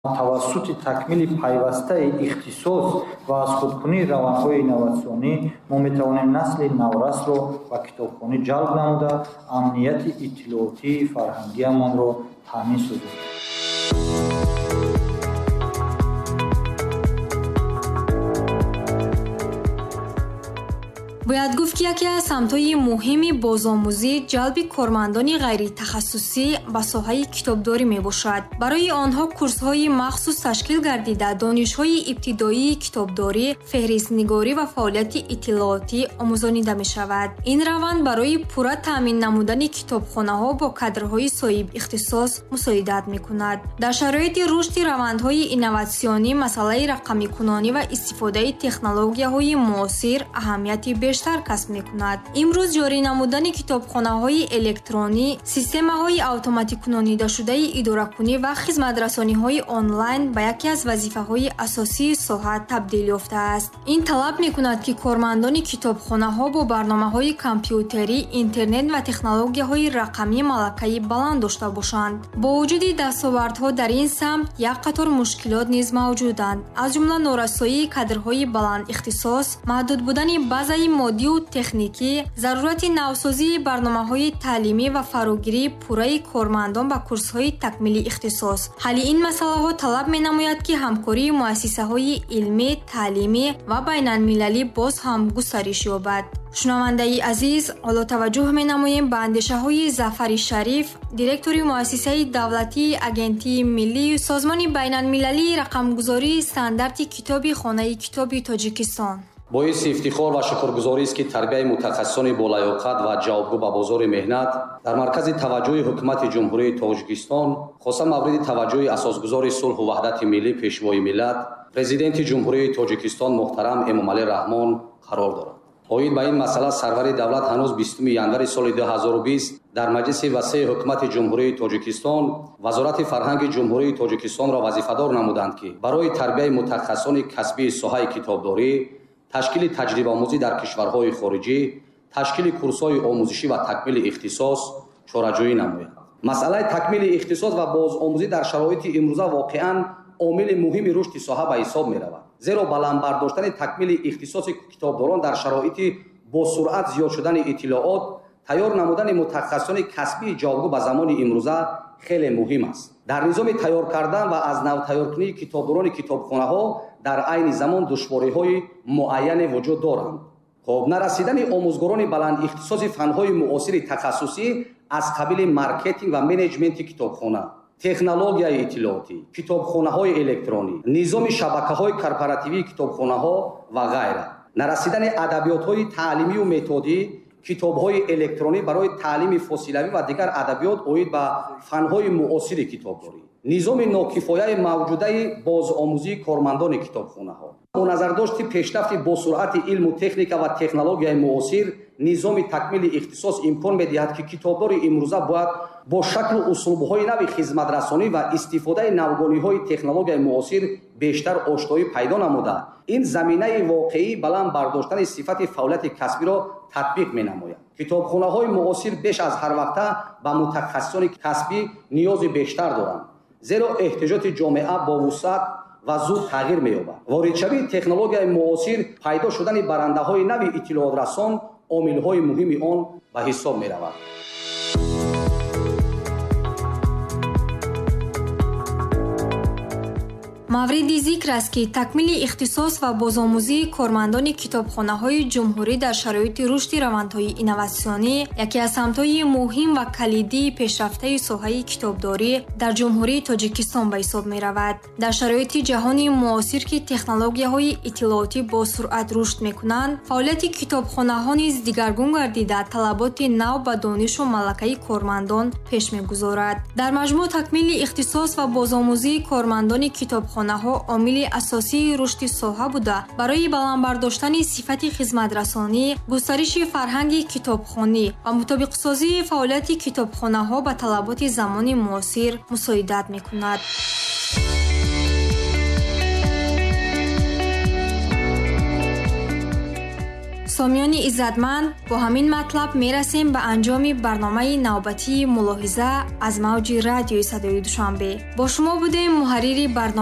тавассути такмили пайвастаи ихтисос ва аз худкунии равандҳои инноватсионӣ мо метавонем насли наврасро ба китобхонӣ ҷалб намуда амнияти иттилоотии фарҳангиамонро таъмин созем. бояд гуфт ки яке аз самтҳои муҳими бозомӯзӣ ҷалби кормандони ғайритахассусӣ ба соҳаи китобдорӣ мебошад. барои онҳо курсҳои махсус ташкил гардида донишҳои ибтидоии китобдорӣ, феҳристнигорӣ ва фаъолияти иттилоотӣ омӯзонида мешавад. ин раванд барои пурра таъмин намудани китобхонаҳо бо кадрҳои соҳиб ихтисос мусоидат мекунад. дар шароити рушди равандҳои инноватсионӣ масъалаи рақамикунонӣ ва истифодаи технологияҳои муосир аҳамияти бештар касб мекунад. имрӯз ҷорӣ намудани китобхонаҳои электронӣ, системаҳои автоматикунонидашудаи идоракунӣ ва хизматрасониҳои онлайн ба яке аз вазифаҳои асосии соҳа табдил ёфтааст. ин талаб мекунад ки кормандони китобхонаҳо бо барномаҳои компютерӣ, интернет ва технологияҳои рақамӣ малакаи баланд дошта бошанд. бо вуҷуди дастовардҳо дар ин самт як қатор мушкилот низ мавҷуданд, аз ҷумла норасоии кадрҳои баланд ихтисос, маҳдуд будани базаи моддию техникӣ, зарурати навсозии барномаҳои таълимӣ ва фарогирии пурраи кормандон ба курсҳои такмили ихтисос. ҳалли ин масъалаҳо талаб менамояд ки ҳамкории муассисаҳои илмӣ, таълимӣ ва байналмилалӣ боз ҳам густариш ёбад. шунавандаи азиз, ҳоло таваҷҷӯҳ менамоем ба андешаҳои Зафари Шариф, директори муассисаи давлатии агентии миллии созмони байналмилалии рақамгузории стандарти китоби Хонаи китоби Тоҷикистон. боиси ифтихор ва шукргузорист ки тарбияи мутахассисони болаёқат ва ҷавобгӯ ба бозори меҳнат дар маркази таваҷҷӯҳи ҳукумати ҷумҳурии Тоҷикистон, хоса мавриди таваҷҷӯҳи асосгузори сулҳу ваҳдати миллӣ пешвои миллат, президенти ҷумҳурии Тоҷикистон муҳтарам Эмомалӣ Раҳмон қарор дорад. оид ба ин масъала сарвари давлат ҳанӯз 20 январи соли 2020 дар маҷлиси васеъи ҳукумати ҷумҳурии Тоҷикистон вазорати фарҳанги ҷумҳурии Тоҷикистонро вазифадор намуданд ки барои тарбияи мутахассисони касбии соҳаи китобдорӣ, ташкили таҷрибаомӯзӣ дар кишварҳои хориҷӣ, ташкили курсҳои омӯзишӣ ва такмили ихтисос чораҷӯӣ намояд. масъалаи такмили ихтисос ва бозомӯзӣ дар шароити имрӯза воқеан омили муҳими рушди соҳа ба ҳисоб меравад. зеро баландбардоштани такмили ихтисоси китобдорон дар шароити босуръат зиёд шудани иттилоот, тайёр намудани мутахассисони касбии ҷавобгӯ ба замони имрӯза хеле муҳим аст. дар низоми тайёр кардан ва аз нав тайёркунии китобдорони китобхонаҳо дар айни замон душвориҳои муайяне вуҷуд доранд. нарасидани омӯзгорони баландихтисоси фанҳои муосири тахассусӣ аз қабили маркетинг ва менеҷменти китобхона, технологияи иттилоотӣ, китобхонаҳои электронӣ, низоми шабакаҳои корпоративии китобхонаҳо ва ғайра. нарасидани адабиётҳои таълимию методӣ, китобҳои электронӣ барои таълими фосилавӣ ва дигар адабиёт оид ба фанҳои муосири китобдорӣ. низоми нокифояи мавҷудаи бозомӯзии кормандони китобхонаҳо. бо назардошти пешрафти босуръати илму техника ва технологияи муосир, низоми такмили ихтисос имкон медиҳад ки китобдори имрӯза бояд бо шаклу услубҳои нави хизматрасонӣ ва истифодаи навгониҳои технологияи муосир бештар ошноӣ пайдо намуда, ин заминаи воқеии баланд бардоштани сифати фаъолияти касбиро татбиқ менамояд. китобхонаҳои муосир беш аз ҳарвақта ба мутахассисони касбӣ ниёзи бештар доранд, зеро эҳтиёҷоти ҷомеа бо вусъат ва зуд тағйир меёбад. воридшавии технологияи муосир, пайдо шудани барандаҳои нави иттилоотрасон омилҳои муҳими он ба ҳисоб меравад. мавриди зикр аст ки такмили ихтисос ва бозомӯзии кормандони китобхонаҳои ҷумҳурӣ дар шароити рушди равандҳои инноватсионӣ яке аз самтҳои муҳим ва калидии пешрафтаи соҳаи китобдорӣ дар ҷумҳурии Тоҷикистон ба ҳисоб меравад. дар шароити ҷаҳони муосир ки технологияҳои иттилоотӣ бо суръат рушд мекунанд, фаъолияти китобхонаҳо низ дигаргун гардида талаботи нав ба донишу малакаи кормандон пеш мегузорад. дар маҷмӯъ такмили ихтисос ва бозомӯзии кормандони китобхонаҳо омили асосии рушди соҳа буда, барои баландбардоштани сифати хизматрасонӣ, густариши фарҳанги китобхонӣ ва мутобиқсозии фаъолияти китобхонаҳо ба талаботи замони муосир мусоидат мекунад. сомиёни иззатманд, бо ҳамин матлаб мерасем ба анҷоми барномаи навбатии мулоҳиза аз мавҷи радиои Садои Душанбе. Бо шумо будем муҳаррири барнома